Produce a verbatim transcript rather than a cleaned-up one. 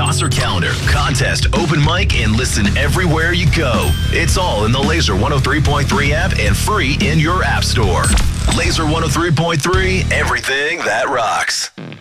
Tosser calendar, contest, open mic, and listen everywhere you go. It's all in the Laser one oh three point three app and free in your app store. Laser one oh three point three, everything that rocks.